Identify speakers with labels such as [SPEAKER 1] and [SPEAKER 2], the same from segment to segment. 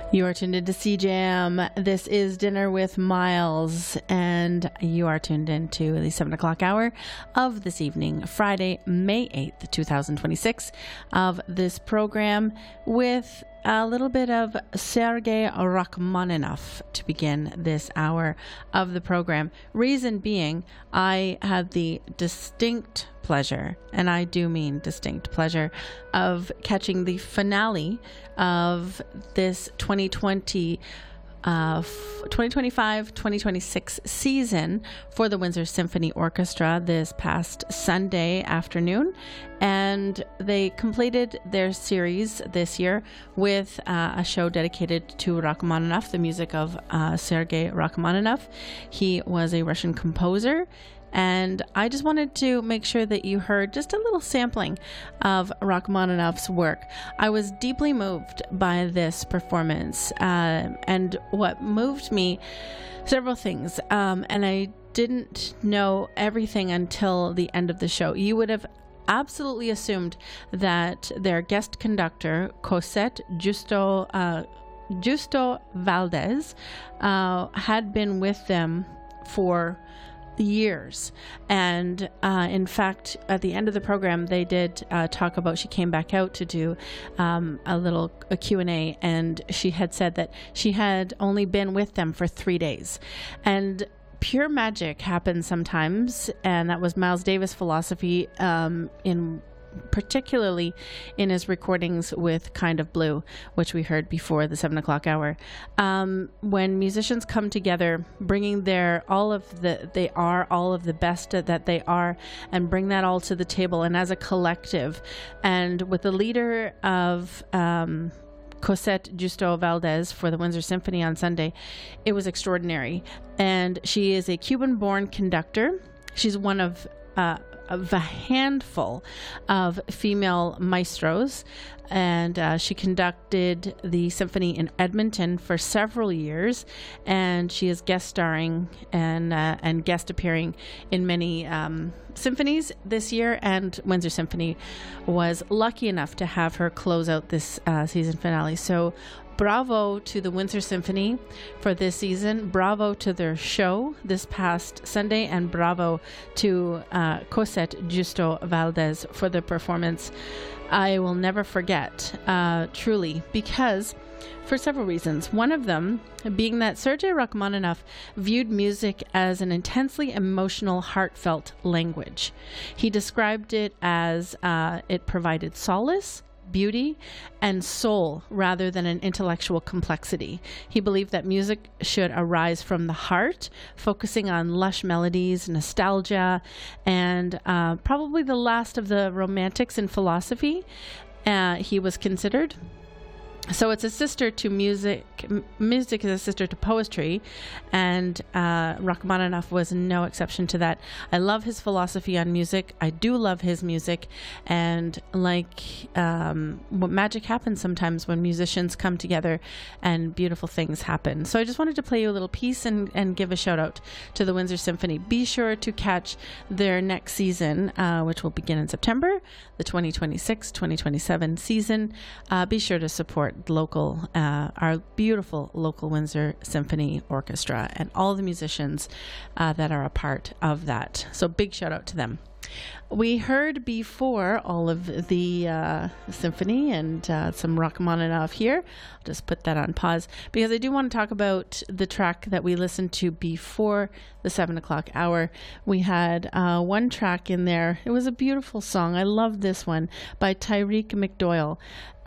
[SPEAKER 1] You are tuned into CJAM. This is Dinner with Miles, and you are tuned into the 7 o'clock hour of this evening, Friday, May 8th, 2026, of this program with a little bit of Sergei Rachmaninoff to begin this hour of the program. Reason being, I had the distinct pleasure, and I do mean distinct pleasure, of catching the finale of this 2025-2026 season for the Windsor Symphony Orchestra this past Sunday afternoon. And they completed their series this year with a show dedicated to Rachmaninoff, the music of Sergei Rachmaninoff. He was a Russian composer. And I just wanted to make sure that you heard just a little sampling of Rachmaninoff's work. I was deeply moved by this performance. And what moved me, several things. And I didn't know everything until the end of the show. You would have absolutely assumed that their guest conductor, Cosette Justo Valdez, had been with them for years. And in fact, at the end of the program, they did talk about, she came back out to do a Q&A, and she had said that she had only been with them for 3 days. And pure magic happens sometimes, and that was Miles Davis' philosophy, particularly in his recordings with Kind of Blue, which we heard before the 7 o'clock hour. When musicians come together, bringing all of the best that they are, and bring that all to the table, and as a collective, and with the leader of Cosette Justo Valdez for the Windsor Symphony on Sunday, it was extraordinary. And she is a Cuban-born conductor. She's one of a handful of female maestros, and she conducted the symphony in Edmonton for several years, and she is guest starring and guest appearing in many symphonies this year, and Windsor Symphony was lucky enough to have her close out this season finale. So bravo to the Windsor Symphony for this season. Bravo to their show this past Sunday, and bravo to Cosette Justo Valdez for the performance. I will never forget, truly, because for several reasons. One of them being that Sergei Rachmaninoff viewed music as an intensely emotional, heartfelt language. He described it as it provided solace, beauty, and soul rather than an intellectual complexity. He believed that music should arise from the heart, focusing on lush melodies, nostalgia, and probably the last of the romantics in philosophy. He was considered. So it's a sister to music. Music is a sister to poetry, and Rachmaninoff was no exception to that. I love his philosophy on music. I do love his music, and like what magic happens sometimes when musicians come together and beautiful things happen. So I just wanted to play you a little piece and give a shout out to the Windsor Symphony. Be sure to catch their next season, which will begin in September, the 2026-2027 season. Be sure to support our beautiful local Windsor Symphony Orchestra and all the musicians that are a part of that. So big shout out to them. We heard before all of the symphony and some Rachmaninoff here. I'll just put that on pause because I do want to talk about the track that we listened to before the 7 o'clock hour. We had one track in there. It was a beautiful song. I love this one by Tyreek McDoyle.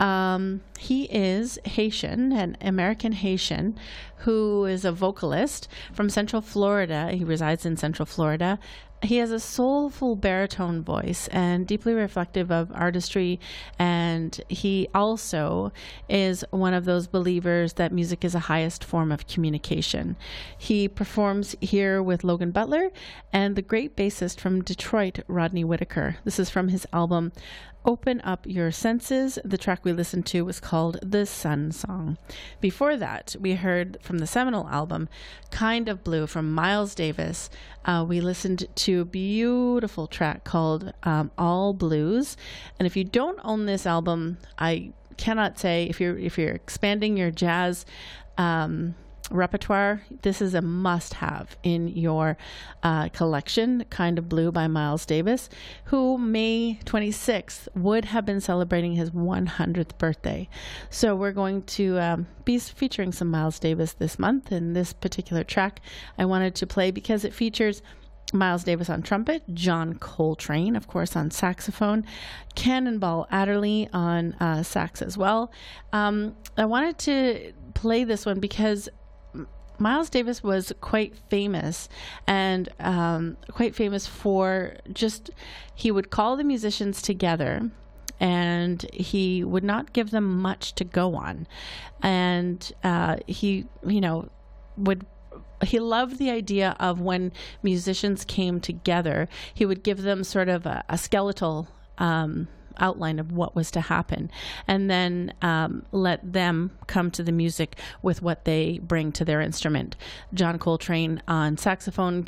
[SPEAKER 1] He is Haitian, an American Haitian, who is a vocalist from Central Florida. He resides in Central Florida. He has a soulful baritone voice and deeply reflective of artistry, and he also is one of those believers that music is a highest form of communication. He performs here with Logan Butler and the great bassist from Detroit, Rodney Whitaker. This is from his album Open Up Your Senses. The track we listened to was called The Sun Song. Before that, we heard from the seminal album Kind of Blue from Miles Davis. We listened to a beautiful track called All Blues. And if you don't own this album, I cannot say, if you're expanding your jazz repertoire, this is a must-have in your collection, Kind of Blue by Miles Davis, who May 26th would have been celebrating his 100th birthday. So we're going to be featuring some Miles Davis this month, and this particular track I wanted to play because it features Miles Davis on trumpet, John Coltrane, of course, on saxophone, Cannonball Adderley on sax as well. I wanted to play this one because Miles Davis was quite famous, and quite famous for just, he would call the musicians together and he would not give them much to go on. And he loved the idea of when musicians came together, he would give them sort of a skeletal outline of what was to happen, and then let them come to the music with what they bring to their instrument. John Coltrane on saxophone,